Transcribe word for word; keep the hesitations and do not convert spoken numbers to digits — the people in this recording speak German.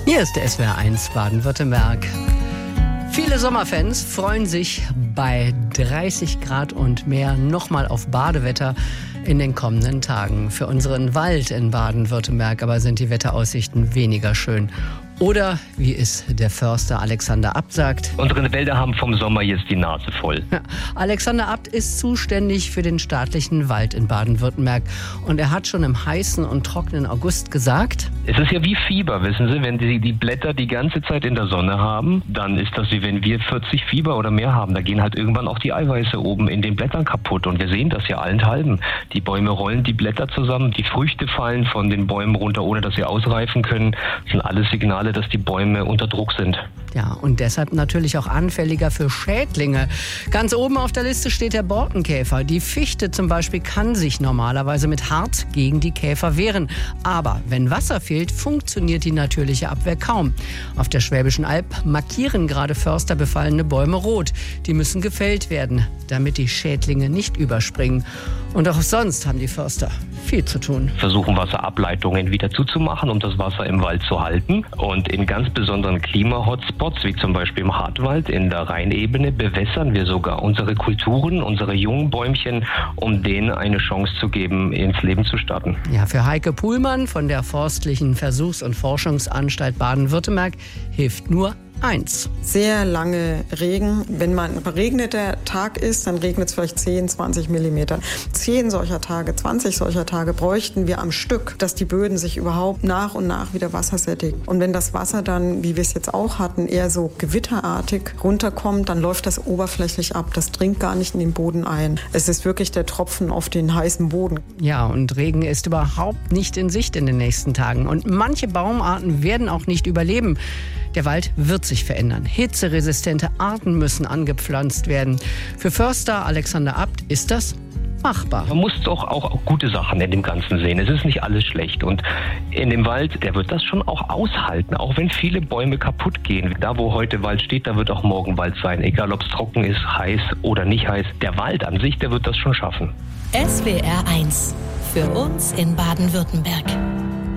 Hier ist der S W R eins Baden-Württemberg. Viele Sommerfans freuen sich bei dreißig Grad und mehr nochmal auf Badewetter in den kommenden Tagen. Für unseren Wald in Baden-Württemberg aber sind die Wetteraussichten weniger schön. Oder, wie es der Förster Alexander Abt sagt: Unsere Wälder haben vom Sommer jetzt die Nase voll. Ja, Alexander Abt ist zuständig für den staatlichen Wald in Baden-Württemberg. Und er hat schon im heißen und trockenen August gesagt: Es ist ja wie Fieber, wissen Sie. Wenn Sie die Blätter die ganze Zeit in der Sonne haben, dann ist das wie wenn wir vierzig Fieber oder mehr haben. Da gehen halt irgendwann auch die Eiweiße oben in den Blättern kaputt. Und wir sehen das ja allenthalben. Die Bäume rollen die Blätter zusammen, die Früchte fallen von den Bäumen runter, ohne dass sie ausreifen können. Das sind alles Signale, dass die Bäume unter Druck sind. Ja, und deshalb natürlich auch anfälliger für Schädlinge. Ganz oben auf der Liste steht der Borkenkäfer. Die Fichte zum Beispiel kann sich normalerweise mit Harz gegen die Käfer wehren. Aber wenn Wasser fehlt, funktioniert die natürliche Abwehr kaum. Auf der Schwäbischen Alb markieren gerade Förster befallene Bäume rot. Die müssen gefällt werden, damit die Schädlinge nicht überspringen. Und auch sonst haben die Förster viel zu tun. Versuchen Wasserableitungen wieder zuzumachen, um das Wasser im Wald zu halten. Und in ganz besonderen Klima-Hotspots, wie zum Beispiel im Hartwald in der Rheinebene, bewässern wir sogar unsere Kulturen, unsere jungen Bäumchen, um denen eine Chance zu geben, ins Leben zu starten. Ja, für Heike Puhlmann von der Forstlichen Versuchs- und Forschungsanstalt Baden-Württemberg hilft nur eins. Sehr lange Regen. Wenn mal ein verregneter Tag ist, dann regnet es vielleicht zehn, zwanzig Millimeter. Zehn solcher Tage, zwanzig solcher Tage bräuchten wir am Stück, dass die Böden sich überhaupt nach und nach wieder wassersättigen. Und wenn das Wasser dann, wie wir es jetzt auch hatten, eher so gewitterartig runterkommt, dann läuft das oberflächlich ab. Das dringt gar nicht in den Boden ein. Es ist wirklich der Tropfen auf den heißen Boden. Ja, und Regen ist überhaupt nicht in Sicht in den nächsten Tagen. Und manche Baumarten werden auch nicht überleben. Der Wald wird sich verändern. Hitzeresistente Arten müssen angepflanzt werden. Für Förster Alexander Abt ist das machbar. Man muss doch auch, auch gute Sachen in dem Ganzen sehen. Es ist nicht alles schlecht. Und in dem Wald, der wird das schon auch aushalten, auch wenn viele Bäume kaputt gehen. Da, wo heute Wald steht, da wird auch morgen Wald sein. Egal, ob es trocken ist, heiß oder nicht heiß. Der Wald an sich, der wird das schon schaffen. S W R eins. Für uns in Baden-Württemberg.